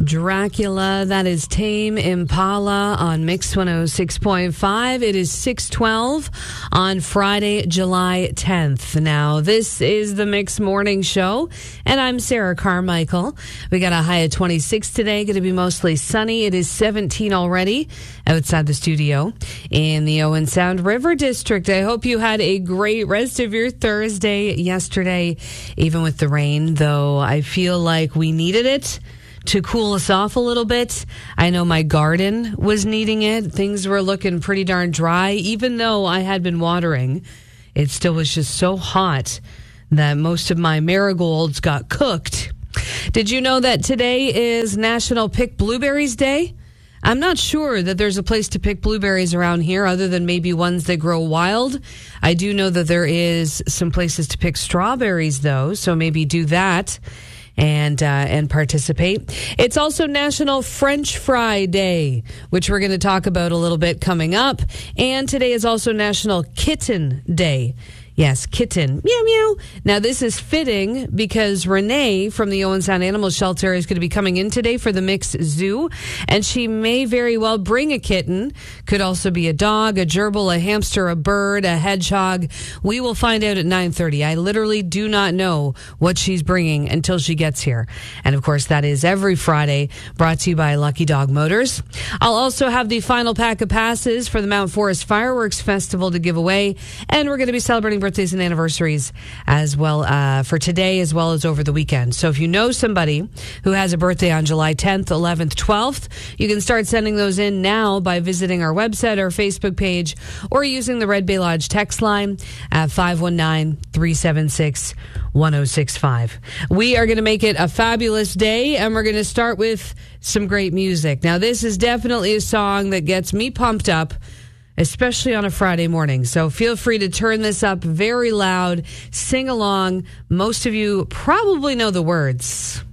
Dracula, that is Tame Impala on Mix 106.5. It is 6:12 on Friday, July 10th. Now, this is the Mix Morning Show, and I'm Sarah Carmichael. We got a high of 26 today, going to be mostly sunny. It is 17 already outside the studio in the Owen Sound River District. I hope you had a great rest of your Thursday yesterday, even with the rain, though I feel like we needed it to cool us off a little bit. I know my garden was needing it. Things were looking pretty darn dry. Even though I had been watering, it still was just so hot that most of my marigolds got cooked. Did you know that today is National Pick Blueberries Day? I'm not sure that there's a place to pick blueberries around here other than maybe ones that grow wild. I do know that there is some places to pick strawberries, though, so maybe do that and participate. It's also National French Fry Day, which we're going to talk about a little bit coming up. And today is also National Kitten Day. Yes, kitten. Meow, meow. Now, this is fitting because Renee from the Owen Sound Animal Shelter is going to be coming in today for the Mix Zoo, and she may very well bring a kitten. Could also be a dog, a gerbil, a hamster, a bird, a hedgehog. We will find out at 9:30. I literally do not know what she's bringing until she gets here. And, of course, that is every Friday, brought to you by Lucky Dog Motors. I'll also have the final pack of passes for the Mount Forest Fireworks Festival to give away, and we're going to be celebrating birthdays and anniversaries as well for today as well as over the weekend. So if you know somebody who has a birthday on July 10th, 11th, 12th, you can start sending those in now by visiting our website or Facebook page or using the Red Bay Lodge text line at 519-376-1065. We are going to make it a fabulous day, and we're going to start with some great music. Now, this is definitely a song that gets me pumped up, especially on a Friday morning. So feel free to turn this up very loud, sing along. Most of you probably know the words.